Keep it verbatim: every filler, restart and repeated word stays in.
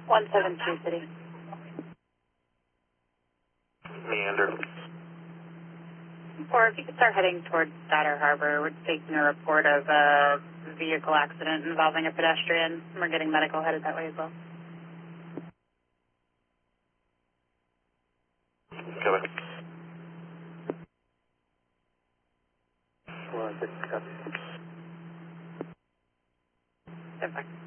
one seven two City. Meander. Or if you could start heading towards Statter Harbor, we're taking a report of a vehicle accident involving a pedestrian. We're getting medical headed that way as well. Coming. One, six, copy. Perfect.